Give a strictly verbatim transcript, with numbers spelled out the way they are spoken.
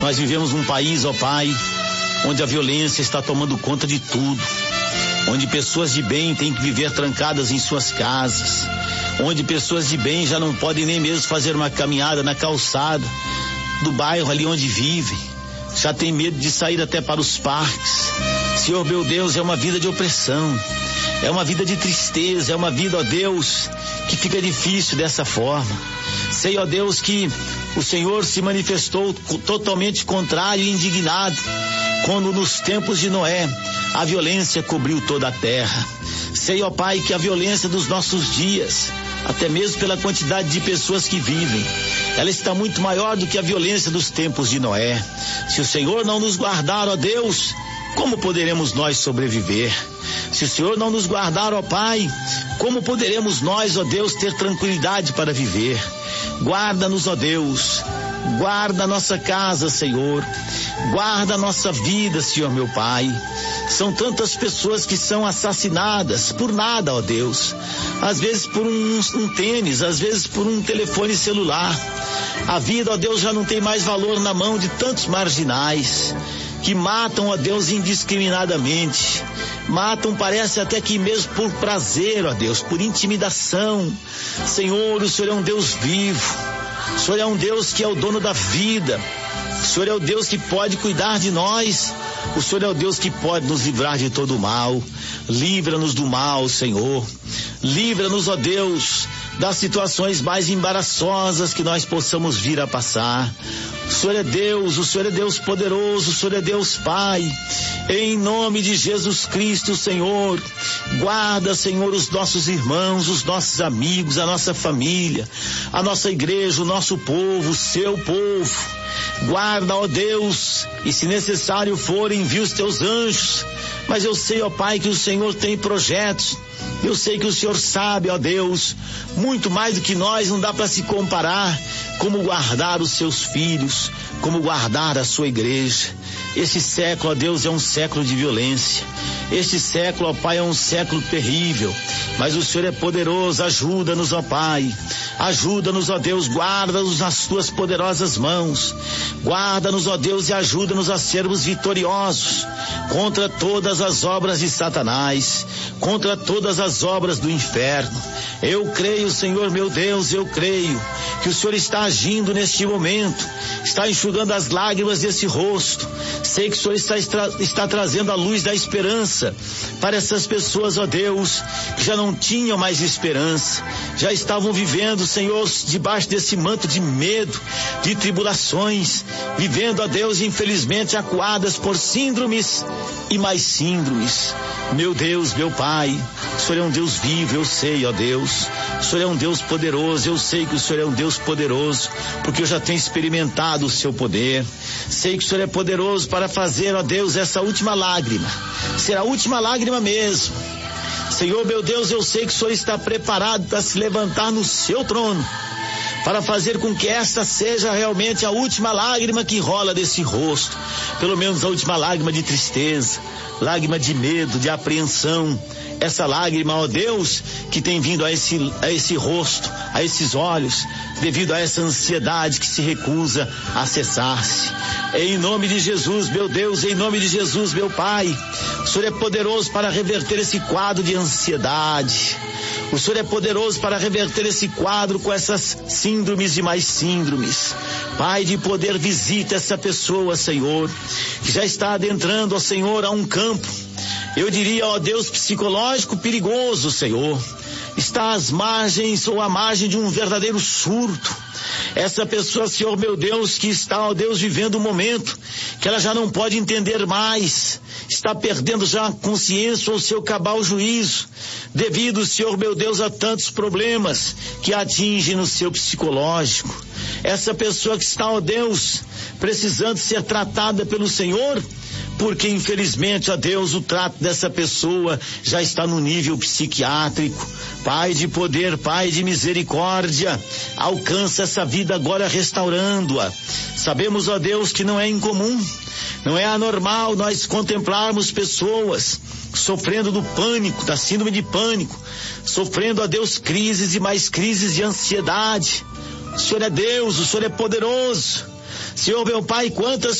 Nós vivemos num país, ó Pai, onde a violência está tomando conta de tudo, onde pessoas de bem têm que viver trancadas em suas casas, onde pessoas de bem já não podem nem mesmo fazer uma caminhada na calçada do bairro ali onde vivem, já tem medo de sair até para os parques. Senhor meu Deus, é uma vida de opressão, é uma vida de tristeza, é uma vida, ó Deus, que fica difícil dessa forma. Sei, ó Deus, que o Senhor se manifestou totalmente contrário e indignado quando nos tempos de Noé a violência cobriu toda a terra. Sei, ó Pai, que a violência dos nossos dias, até mesmo pela quantidade de pessoas que vivem, ela está muito maior do que a violência dos tempos de Noé. Se o Senhor não nos guardar, ó Deus, como poderemos nós sobreviver? Se o Senhor não nos guardar, ó Pai, como poderemos nós, ó Deus, ter tranquilidade para viver? Guarda-nos, ó Deus, guarda a nossa casa, Senhor, guarda a nossa vida, Senhor meu Pai. São tantas pessoas que são assassinadas por nada, ó Deus, às vezes por um, um tênis, às vezes por um telefone celular. A vida, ó Deus, já não tem mais valor na mão de tantos marginais que matam, ó Deus, indiscriminadamente. Matam, parece até que mesmo por prazer, ó Deus, por intimidação. Senhor, o Senhor é um Deus vivo, o Senhor é um Deus que é o dono da vida, o Senhor é o Deus que pode cuidar de nós, o Senhor é o Deus que pode nos livrar de todo o mal. Livra-nos do mal, Senhor. Livra-nos, ó Deus, das situações mais embaraçosas que nós possamos vir a passar. O Senhor é Deus, o Senhor é Deus poderoso, o Senhor é Deus Pai. Em nome de Jesus Cristo, Senhor, guarda, Senhor, os nossos irmãos, os nossos amigos, a nossa família, a nossa igreja, o nosso povo, o seu povo. Guarda, ó Deus, e se necessário for, envia os teus anjos. Mas eu sei, ó Pai, que o Senhor tem projetos. Eu sei que o Senhor sabe, ó Deus, muito mais do que nós, não dá para se comparar como guardar os seus filhos, como guardar a sua igreja. Este século, ó Deus, é um século de violência. Este século, ó Pai, é um século terrível, mas o Senhor é poderoso. Ajuda-nos, ó Pai, ajuda-nos, ó Deus, guarda-nos nas tuas poderosas mãos. Guarda-nos, ó Deus, e ajuda-nos a sermos vitoriosos contra todas as obras de Satanás, contra todas as obras do inferno. Eu creio, Senhor meu Deus, eu creio que o Senhor está agindo neste momento, está enxugando as lágrimas desse rosto. Sei que o Senhor está, está trazendo a luz da esperança para essas pessoas, ó Deus, que já não tinham mais esperança, já estavam vivendo, Senhor, debaixo desse manto de medo, de tribulações, vivendo, ó Deus, infelizmente acuadas por síndromes e mais síndromes. Meu Deus, meu Pai, o Senhor é um Deus vivo, eu sei, ó Deus, o Senhor é um Deus poderoso, eu sei que o Senhor é um Deus poderoso, porque eu já tenho experimentado o seu poder. Sei que o Senhor é poderoso para fazer, ó Deus, essa última lágrima, será a última lágrima mesmo. Senhor meu Deus, eu sei que o Senhor está preparado para se levantar no seu trono, para fazer com que esta seja realmente a última lágrima que rola desse rosto, pelo menos a última lágrima de tristeza, lágrima de medo, de apreensão, essa lágrima, ó Deus, que tem vindo a esse, a esse rosto, a esses olhos, devido a essa ansiedade que se recusa a cessar-se. Em nome de Jesus, meu Deus, em nome de Jesus, meu Pai, o Senhor é poderoso para reverter esse quadro de ansiedade. O Senhor é poderoso para reverter esse quadro com essas síndromes e mais síndromes. Pai de poder, visita essa pessoa, Senhor, que já está adentrando, ó Senhor, a um campo, eu diria, ó Deus, psicológico perigoso, Senhor. Está às margens ou à margem de um verdadeiro surto. Essa pessoa, Senhor meu Deus, que está, ó Deus, vivendo um momento que ela já não pode entender mais, está perdendo já a consciência ou o seu cabal juízo, devido, Senhor meu Deus, a tantos problemas que atingem no seu psicológico. Essa pessoa que está, ó Deus, precisando ser tratada pelo Senhor, porque infelizmente, ó Deus, o trato dessa pessoa já está no nível psiquiátrico. Pai de poder, Pai de misericórdia, alcança essa vida agora restaurando-a. Sabemos, ó Deus, que não é incomum, não é anormal nós contemplarmos pessoas sofrendo do pânico, da síndrome de pânico, sofrendo, ó Deus, crises e mais crises de ansiedade. O Senhor é Deus, o Senhor é poderoso. Senhor meu Pai, quantas